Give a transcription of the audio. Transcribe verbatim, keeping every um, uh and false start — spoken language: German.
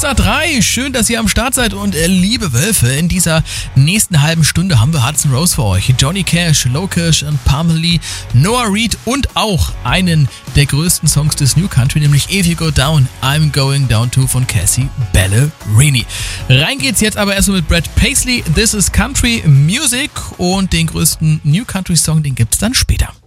nach drei. Schön, dass ihr am Start seid und äh, liebe Wölfe, in dieser nächsten halben Stunde haben wir Hudson Rose für euch. Johnny Cash, Lokesh und Pamela, Noah Reid und auch einen der größten Songs des New Country, nämlich If You Go Down, I'm Going Down To von Cassie Ballerini. Rein geht's jetzt aber erstmal mit Brad Paisley, This Is Country Music, und den größten New Country Song, den gibt's dann später.